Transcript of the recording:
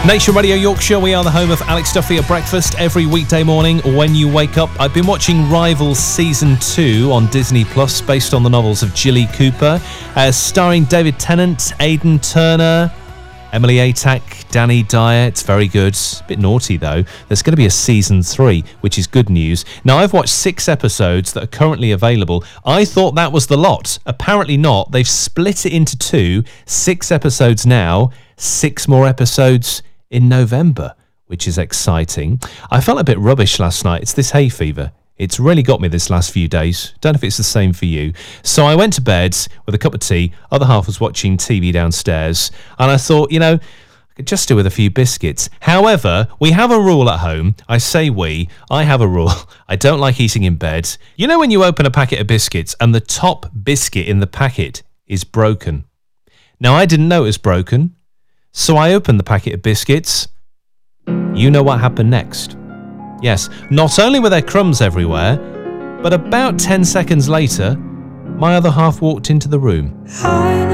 Nation Radio Yorkshire, we are the home of Alex Duffy at breakfast every weekday morning when you wake up. I've been watching Rivals Season 2 on Disney Plus, based on the novels of Jilly Cooper, starring David Tennant, Aidan Turner, Emily Atack, Danny Dyer. It's very good. A bit naughty, though. There's going to be a Season 3, which is good news. Now, I've watched 6 episodes that are currently available. I thought that was the lot. Apparently not. They've split it into 2. 6 episodes now, 6 more episodes in November, which is exciting. I felt a bit rubbish last night. It's this hay fever. It's really got me this last few days. Don't know if it's the same for you. So I went to bed with a cup of tea. Other half was watching TV downstairs. And I thought, I could just do with a few biscuits. However, we have a rule at home. I say we. I have a rule. I don't like eating in bed. You know when you open a packet of biscuits and the top biscuit in the packet is broken? Now, I didn't know it was broken. So I opened the packet of biscuits. You know what happened next. Yes, not only were there crumbs everywhere, but about 10 seconds later, my other half walked into the room.